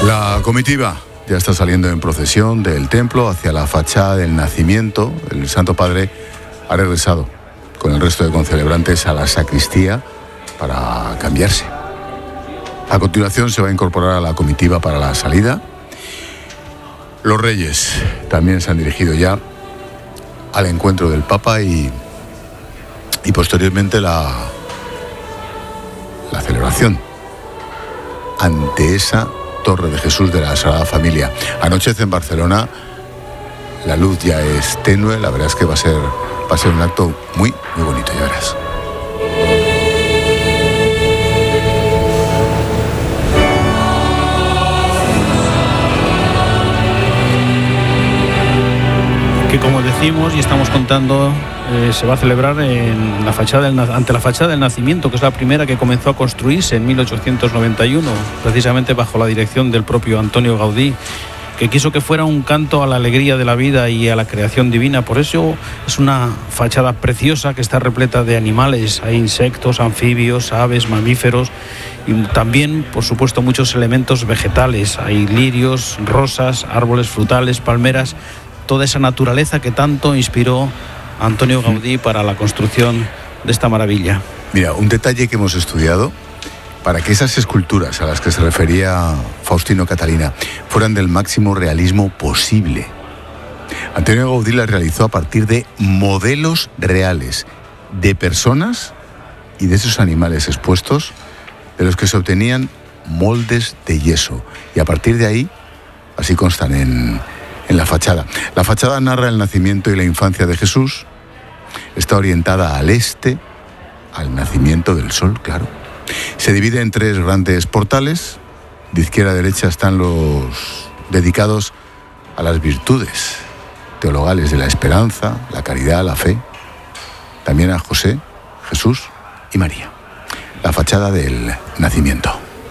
La comitiva ya está saliendo en procesión del templo hacia la fachada del Nacimiento. El Santo Padre ha regresado con el resto de concelebrantes a la sacristía para cambiarse. A continuación se va a incorporar a la comitiva para la salida. Los reyes también se han dirigido ya al encuentro del Papa y posteriormente la celebración ante esa Torre de Jesús de la Sagrada Familia. Anochece en Barcelona, la luz ya es tenue, la verdad es que va a ser un acto muy, muy bonito, ya verás. Que como decimos y estamos contando, se va a celebrar en la fachada ante la fachada del Nacimiento, que es la primera que comenzó a construirse en 1891, precisamente bajo la dirección del propio Antonio Gaudí, que quiso que fuera un canto a la alegría de la vida y a la creación divina. Por eso es una fachada preciosa que está repleta de animales, hay insectos, anfibios, aves, mamíferos y también, por supuesto, muchos elementos vegetales. Hay lirios, rosas, árboles frutales, palmeras, toda esa naturaleza que tanto inspiró a Antonio Gaudí para la construcción de esta maravilla. Mira, un detalle que hemos estudiado, para que esas esculturas a las que se refería Faustino Catalina fueran del máximo realismo posible, Antonio Gaudí las realizó a partir de modelos reales de personas y de esos animales expuestos, de los que se obtenían moldes de yeso, y a partir de ahí, así constan en la fachada. La fachada narra el nacimiento y la infancia de Jesús. Está orientada al este, al nacimiento del sol, claro. Se divide en 3 grandes portales. De izquierda a derecha están los dedicados a las virtudes teologales de la esperanza, la caridad, la fe. También a José, Jesús y María. La fachada del Nacimiento.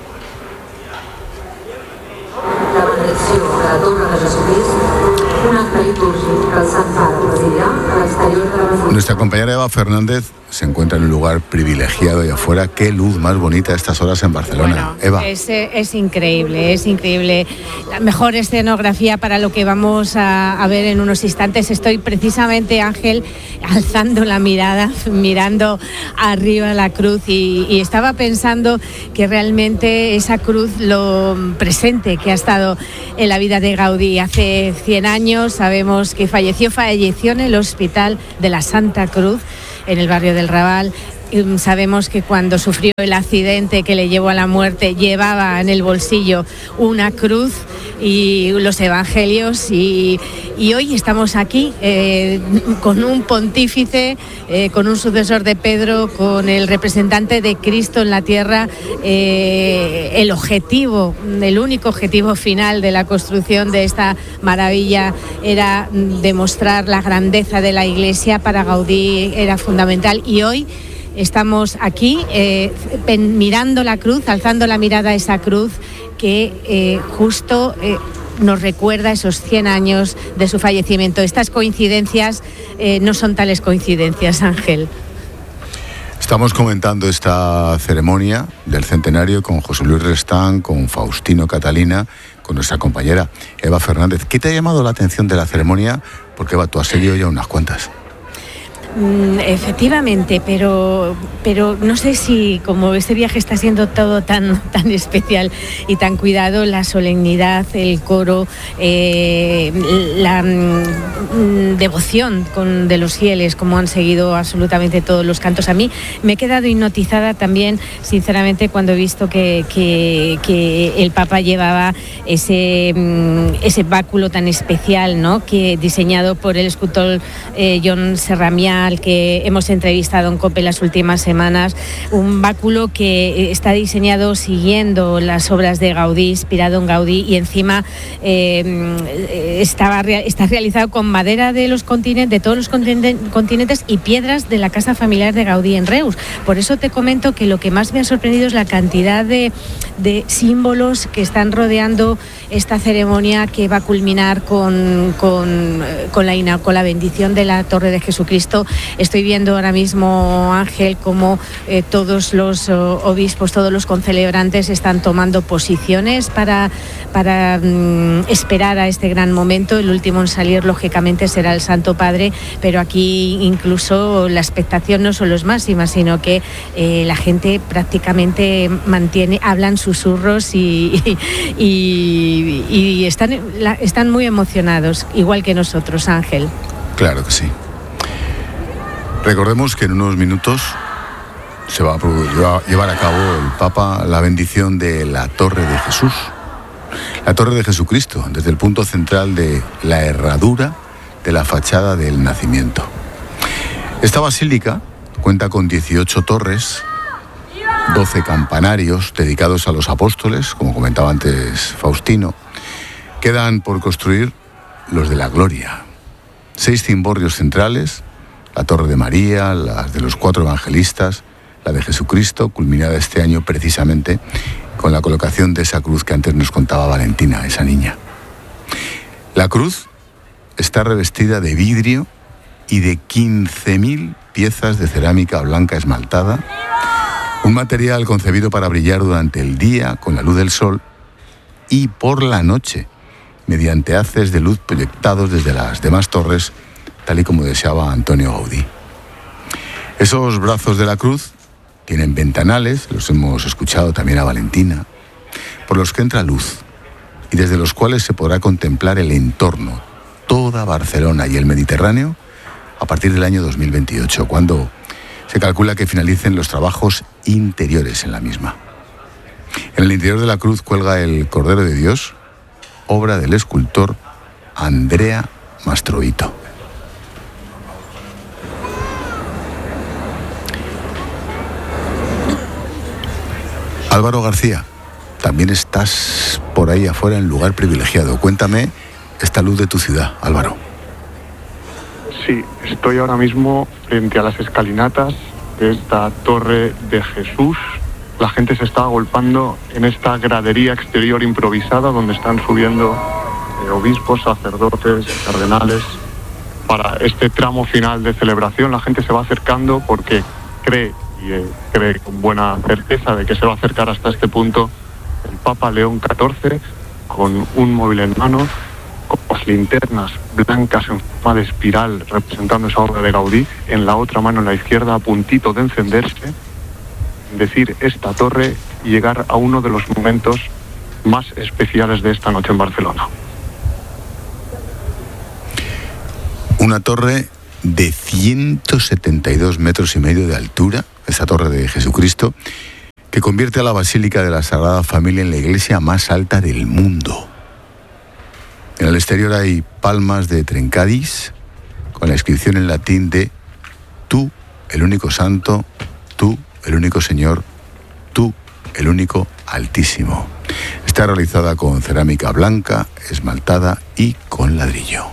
La connexió de la Torre de Jesucristo, un acte litúrgic que el Sant Pare presidirà a l'exterior de la Basílica. Nuestra compañera Eva Fernández se encuentra en un lugar privilegiado allá afuera. Qué luz más bonita a estas horas en Barcelona. Bueno, Eva. Es increíble. La mejor escenografía para lo que vamos a ver en unos instantes. Estoy precisamente, Ángel, alzando la mirada, mirando arriba la cruz y estaba pensando que realmente esa cruz, lo presente que ha estado en la vida de Gaudí. Hace 100 años sabemos que falleció en el Hospital de la Santa Cruz, en el barrio del Raval. Sabemos que cuando sufrió el accidente que le llevó a la muerte, llevaba en el bolsillo una cruz y los evangelios, y hoy estamos aquí con un pontífice, con un sucesor de Pedro, con el representante de Cristo en la tierra. El único objetivo final de la construcción de esta maravilla era demostrar la grandeza de la Iglesia. Para Gaudí era fundamental, y hoy estamos aquí mirando la cruz, alzando la mirada a esa cruz que justo nos recuerda esos 100 años de su fallecimiento. Estas coincidencias no son tales coincidencias, Ángel. Estamos comentando esta ceremonia del centenario con José Luis Restán, con Faustino Catalina, con nuestra compañera Eva Fernández. ¿Qué te ha llamado la atención de la ceremonia? Porque Eva, tú has seguido ya unas cuantas. Efectivamente, pero no sé si, como este viaje está siendo todo tan especial y tan cuidado, la solemnidad, el coro, la devoción de los fieles, como han seguido absolutamente todos los cantos. A mí me he quedado hipnotizada también, sinceramente, cuando he visto que el Papa llevaba ese báculo tan especial, ¿no?, que diseñado por el escultor John Serramià, al que hemos entrevistado en COPE las últimas semanas. Un báculo que está diseñado siguiendo las obras de Gaudí, inspirado en Gaudí, y encima está realizado con madera de todos los continentes y piedras de la casa familiar de Gaudí en Reus. Por eso te comento que lo que más me ha sorprendido es la cantidad de símbolos que están rodeando esta ceremonia, que va a culminar con la bendición de la Torre de Jesucristo. Estoy viendo ahora mismo, Ángel, cómo todos los obispos, todos los concelebrantes están tomando posiciones para esperar a este gran momento. El último en salir, lógicamente, será el Santo Padre, pero aquí incluso la expectación no solo es máxima, sino que la gente prácticamente hablan susurros y están muy emocionados, igual que nosotros, Ángel. Claro que sí. Recordemos que en unos minutos se va a llevar a cabo el Papa la bendición de la Torre de Jesús, la Torre de Jesucristo, desde el punto central de la herradura de la fachada del Nacimiento. Esta basílica cuenta con 18 torres, 12 campanarios dedicados a los apóstoles, como comentaba antes Faustino. Quedan por construir los de la Gloria. 6 cimborrios centrales, la Torre de María, las de los 4 evangelistas, la de Jesucristo, culminada este año precisamente con la colocación de esa cruz que antes nos contaba Valentina, esa niña. La cruz está revestida de vidrio y de 15.000 piezas de cerámica blanca esmaltada, un material concebido para brillar durante el día con la luz del sol y por la noche mediante haces de luz proyectados desde las demás torres, tal y como deseaba Antonio Gaudí. Esos brazos de la cruz tienen ventanales, los hemos escuchado también a Valentina, por los que entra luz y desde los cuales se podrá contemplar el entorno, toda Barcelona y el Mediterráneo, a partir del año 2028, cuando se calcula que finalicen los trabajos interiores en la misma. En el interior de la cruz cuelga el Cordero de Dios, obra del escultor Andrea Mastroito. Álvaro García, también estás por ahí afuera en lugar privilegiado. Cuéntame esta luz de tu ciudad, Álvaro. Sí, estoy ahora mismo frente a las escalinatas de esta Torre de Jesús. La gente se está agolpando en esta gradería exterior improvisada donde están subiendo obispos, sacerdotes, cardenales para este tramo final de celebración. La gente se va acercando porque cree con buena certeza de que se va a acercar hasta este punto el Papa León XIV con un móvil en mano, con las linternas blancas en forma de espiral representando esa obra de Gaudí, en la otra mano, en la izquierda, a puntito de encenderse, decir esta torre y llegar a uno de los momentos más especiales de esta noche en Barcelona. Una torre de 172 metros y medio de altura, esa Torre de Jesucristo, que convierte a la Basílica de la Sagrada Familia en la iglesia más alta del mundo. En el exterior hay palmas de trencadís con la inscripción en latín de Tú, el único santo, tú, el único Señor, tú, el único Altísimo. Está realizada con cerámica blanca, esmaltada y con ladrillo.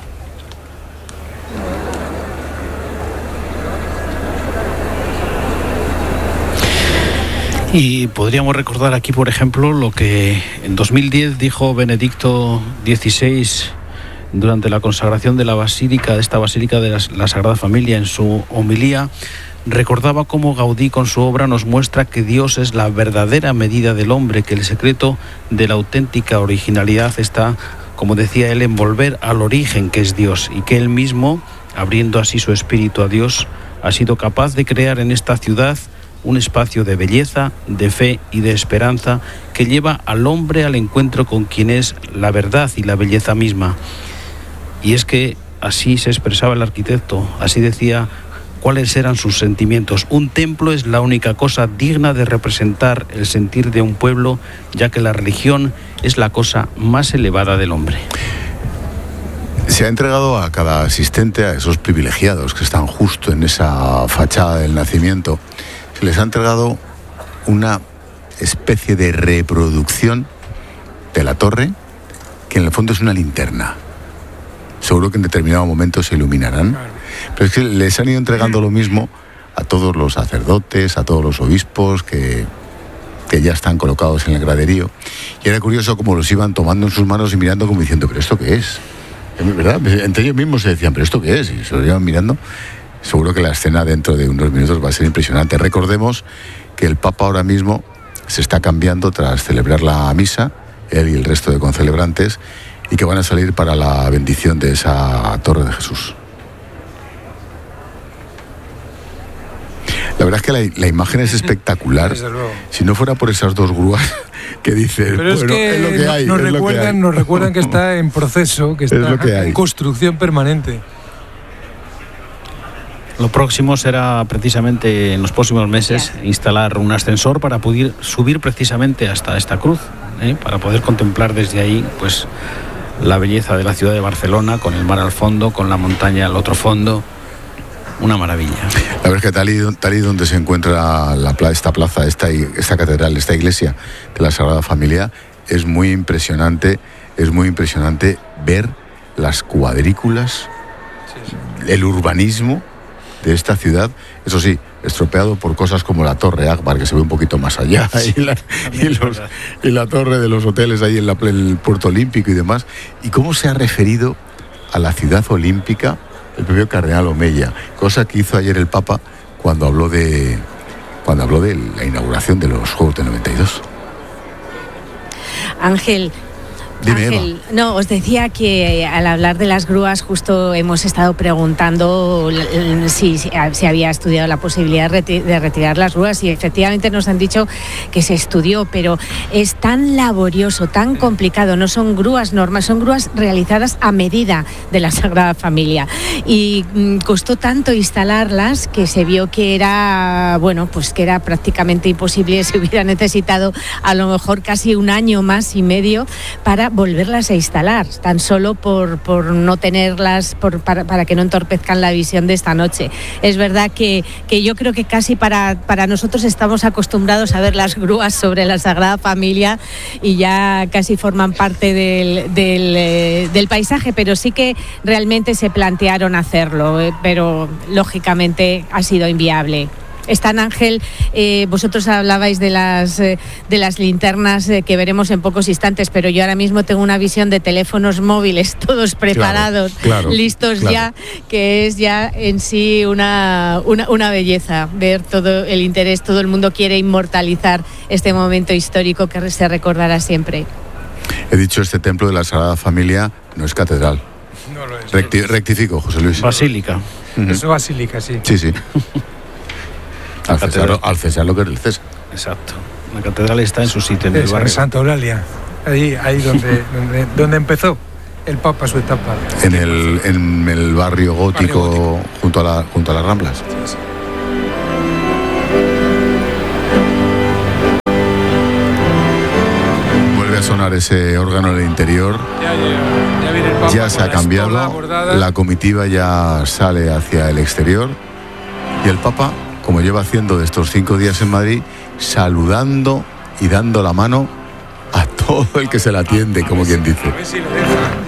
Y podríamos recordar aquí, por ejemplo, lo que en 2010 dijo Benedicto XVI durante la consagración de la basílica, de esta basílica de la Sagrada Familia. En su homilía recordaba cómo Gaudí con su obra nos muestra que Dios es la verdadera medida del hombre, que el secreto de la auténtica originalidad está, como decía él, en volver al origen que es Dios, y que él mismo, abriendo así su espíritu a Dios, ha sido capaz de crear en esta ciudad un espacio de belleza, de fe y de esperanza que lleva al hombre al encuentro con quien es la verdad y la belleza misma. Y es que así se expresaba el arquitecto, así decía cuáles eran sus sentimientos. Un templo es la única cosa digna de representar el sentir de un pueblo, ya que la religión es la cosa más elevada del hombre. Se ha entregado a cada asistente, a esos privilegiados que están justo en esa fachada del Nacimiento, les ha entregado una especie de reproducción de la torre, que en el fondo es una linterna. Seguro que en determinado momento se iluminarán, pero es que les han ido entregando lo mismo a todos los sacerdotes, a todos los obispos que ya están colocados en el graderío. Y era curioso cómo los iban tomando en sus manos y mirando como diciendo, ¿pero esto qué es? ¿Verdad? Entre ellos mismos se decían, ¿pero esto qué es? Y se lo iban mirando. seguro que la escena dentro de unos minutos va a ser impresionante. Recordemos que el Papa ahora mismo se está cambiando tras celebrar la misa, él y el resto de concelebrantes, y que van a salir para la bendición de esa Torre de Jesús. La verdad es que la imagen es espectacular. Si no fuera por esas dos grúas que dicen, pero bueno, es lo que hay. Nos recuerdan que está en proceso, que está en construcción permanente. Lo próximo será precisamente en los próximos meses instalar un ascensor para poder subir precisamente hasta esta cruz, para poder contemplar desde ahí pues la belleza de la ciudad de Barcelona, con el mar al fondo, con la montaña al otro fondo. Una maravilla. La verdad es que tal y donde se encuentra esta plaza, esta catedral, esta iglesia de la Sagrada Familia, es muy impresionante ver las cuadrículas, el urbanismo de esta ciudad, eso sí, estropeado por cosas como la Torre Akbar, que se ve un poquito más allá, y la torre de los hoteles ahí en el Puerto Olímpico y demás. Y cómo se ha referido a la ciudad olímpica el propio cardenal Omeya, cosa que hizo ayer el Papa cuando habló de la inauguración de los Juegos de 92. Ángel, no, os decía que al hablar de las grúas justo hemos estado preguntando si había estudiado la posibilidad de retirar las grúas, y efectivamente nos han dicho que se estudió, pero es tan laborioso, tan complicado. No son grúas normales, son grúas realizadas a medida de la Sagrada Familia, y costó tanto instalarlas que se vio que era prácticamente imposible. Se hubiera necesitado a lo mejor casi un año más y medio para volverlas a instalar, tan solo por no tenerlas, para que no entorpezcan la visión de esta noche. Es verdad que yo creo que casi para nosotros estamos acostumbrados a ver las grúas sobre la Sagrada Familia y ya casi forman parte del paisaje, pero sí que realmente se plantearon hacerlo, pero lógicamente ha sido inviable. Están, Ángel, vosotros hablabais de las linternas que veremos en pocos instantes, pero yo ahora mismo tengo una visión de teléfonos móviles todos preparados, listos ya, que es ya en sí una belleza ver todo el interés. Todo el mundo quiere inmortalizar este momento histórico que se recordará siempre. He dicho, este templo de la Sagrada Familia no es catedral. No lo es. Rectifico, José Luis. Basílica. Es basílica, sí. Sí. Al César lo que es el César. Exacto. La catedral está en su sitio, en el barrio. En Santa Eulalia, ahí donde empezó el Papa su etapa. En el barrio gótico, junto a las Ramblas. Sí. Vuelve a sonar ese órgano en el interior. Ya viene el Papa. Ya se ha cambiado. La comitiva ya sale hacia el exterior. Y el Papa, como lleva haciendo de estos 5 días en Madrid, saludando y dando la mano a todo el que se la atiende, como quien dice. A ver si le deja.